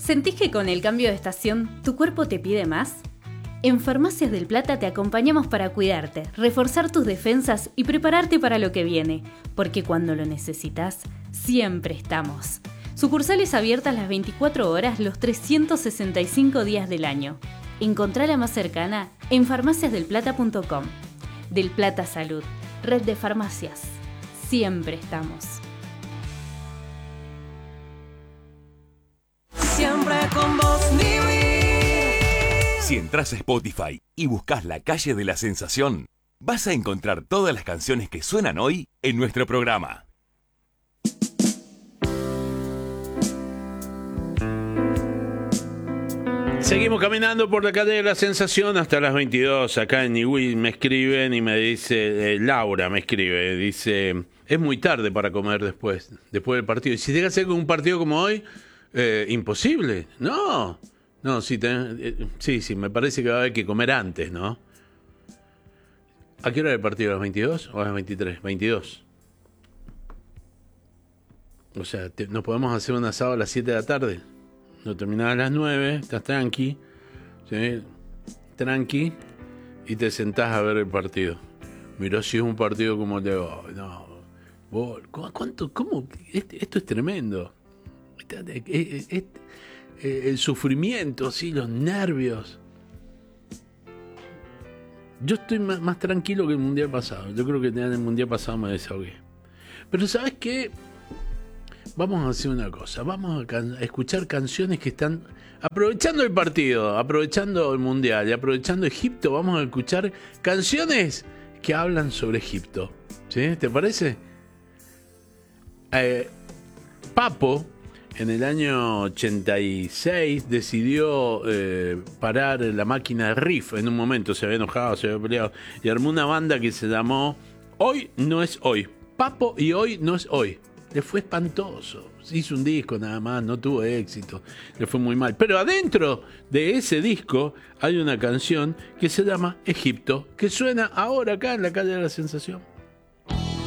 ¿Sentís que con el cambio de estación tu cuerpo te pide más? En Farmacias del Plata te acompañamos para cuidarte, reforzar tus defensas y prepararte para lo que viene, porque cuando lo necesitas, siempre estamos. Sucursales abiertas las 24 horas los 365 días del año. Encontrá la más cercana en farmaciasdelplata.com. Del Plata Salud, red de farmacias. Siempre estamos. Siempre con vos, Niwi. Si entras a Spotify y buscas La Calle de la Sensación, vas a encontrar todas las canciones que suenan hoy en nuestro programa. Seguimos caminando por la calle de la Sensación hasta las 22. Acá en Niwi me escriben y me dice, Laura me escribe, dice, es muy tarde para comer después del partido. Y si llega a ser un partido como hoy, imposible. No, sí, sí, me parece que va a haber que comer antes, ¿no? ¿A qué hora es el partido? ¿A las 22 o a las 23? 22. O sea, ¿nos podemos hacer un asado a las 7 de la tarde? No terminás a las 9, estás tranqui, ¿sí? Tranqui, y te sentás a ver el partido. Mirá si es un partido como te va. No, ¿cuánto? ¿Cómo? Esto es tremendo. El sufrimiento, sí, los nervios. Yo estoy más tranquilo que el mundial pasado. Yo creo que en el mundial pasado me desahogué. Pero ¿sabes qué? Vamos a hacer una cosa. Vamos a escuchar canciones que están aprovechando el partido, aprovechando el mundial y aprovechando Egipto. Vamos a escuchar canciones que hablan sobre Egipto. ¿Sí? ¿Te parece? Papo, en el año 86, decidió parar la máquina de riff. En un momento se había enojado, se había peleado y armó una banda que se llamó Hoy No Es Hoy. Papo y Hoy No Es Hoy. Le fue espantoso. Hizo un disco nada más, no tuvo éxito. Le fue muy mal. Pero adentro de ese disco hay una canción que se llama Egipto, que suena ahora acá en la calle de la Sensación.